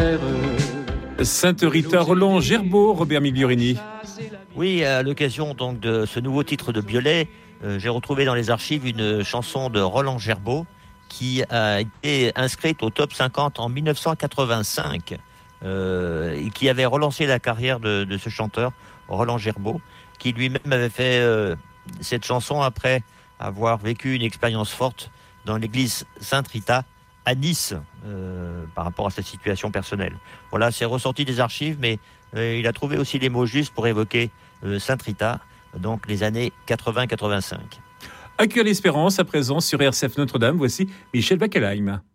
terre. Sainte Rita Roland Gerbaud, Robert Migliorini. Oui, à l'occasion donc de ce nouveau titre de Biolay, j'ai retrouvé dans les archives une chanson de Roland Gerbaud qui a été inscrite au top 50 en 1985 et qui avait relancé la carrière de ce chanteur, Roland Gerbaud, qui lui-même avait fait cette chanson après avoir vécu une expérience forte dans l'église Sainte-Rita à Nice par rapport à sa situation personnelle. Voilà, c'est ressorti des archives, mais il a trouvé aussi les mots justes pour évoquer Sainte-Rita, donc les années 80-85. Accueil l'espérance à présent sur RCF Notre-Dame. Voici Michel Backelheim.